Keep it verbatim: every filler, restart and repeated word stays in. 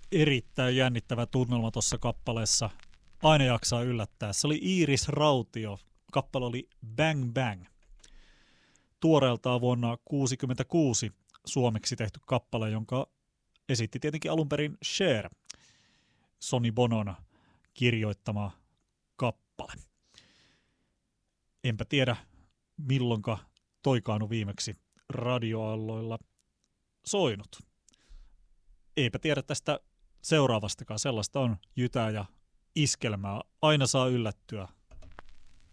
Erittäin jännittävä tunnelma tuossa kappaleessa. Aina jaksaa yllättää. Se oli Iiris Rautio. Kappale oli Bang Bang. Tuoreeltaan vuonna kuusikymmentäkuusi suomeksi tehty kappale, jonka esitti tietenkin alun perin Cher, Sonny Bonon kirjoittama kappale. Enpä tiedä, milloinka toikaanu viimeksi radioalloilla soinut. Eipä tiedä tästä seuraavastakaan. Sellaista on jytää ja iskelmää. Aina saa yllättyä